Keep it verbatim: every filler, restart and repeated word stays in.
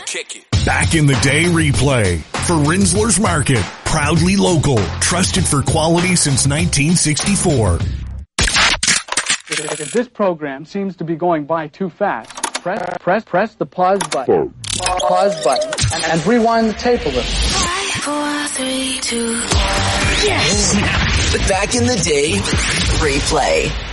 Kick it. Back in the Day replay for Rinzler's Market. Proudly local. Trusted for quality since nineteen sixty-four. If this program seems to be going by too fast, press press press the pause button. Pause button. And, and rewind the tape a little. Five, four, three, two, Yes! The Back in the Day replay.